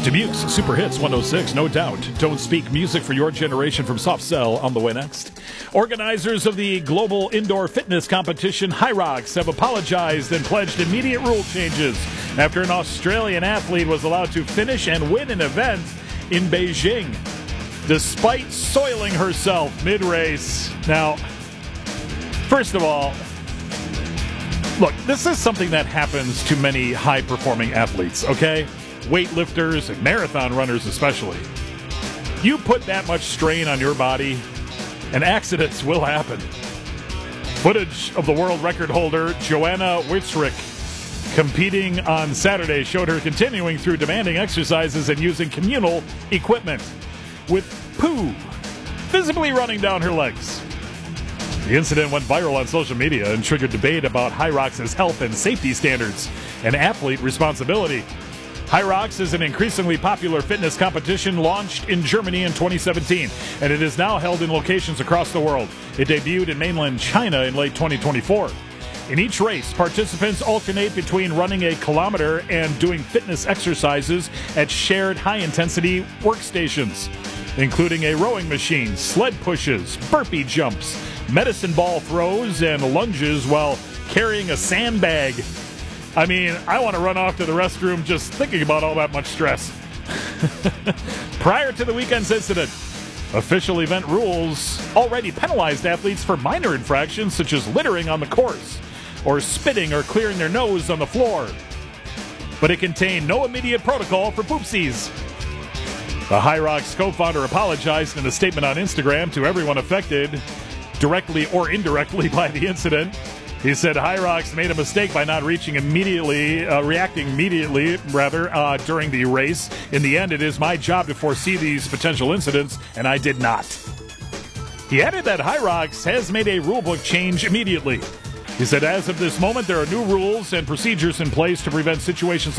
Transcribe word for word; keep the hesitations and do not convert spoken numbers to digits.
Dubuque's Super Hits one oh six, no doubt. Don't Speak, music for your generation from Soft Cell on the way next. Organizers of the global indoor fitness competition Hyrox have apologized and pledged immediate rule changes after an Australian athlete was allowed to finish and win an event in Beijing, despite soiling herself mid-race. Now, first of all, look, this is something that happens to many high-performing athletes, okay? Weightlifters and marathon runners especially. You put that much strain on your body, and accidents will happen. Footage of the world record holder Joanna Witzrick competing on Saturday showed her continuing through demanding exercises and using communal equipment, with poo visibly running down her legs. The incident went viral on social media and triggered debate about Hyrox's health and safety standards and athlete responsibility. Hyrox is an increasingly popular fitness competition launched in Germany in twenty seventeen, and it is now held in locations across the world. It debuted in mainland China in late twenty twenty-four. In each race, participants alternate between running a kilometer and doing fitness exercises at shared high-intensity workstations, including a rowing machine, sled pushes, burpee jumps, medicine ball throws, and lunges while carrying a sandbag. I mean, I want to run off to the restroom just thinking about all that much stress. Prior to the weekend's incident, official event rules already penalized athletes for minor infractions such as littering on the course or spitting or clearing their nose on the floor. But it contained no immediate protocol for poopsies. The Hyrox co-founder apologized in a statement on Instagram to everyone affected, directly or indirectly, by the incident. He said Hyrox made a mistake by not reaching immediately, uh, reacting immediately, rather, uh, during the race. In the end, it is my job to foresee these potential incidents, and I did not. He added that Hyrox has made a rulebook change immediately. He said, as of this moment, there are new rules and procedures in place to prevent situations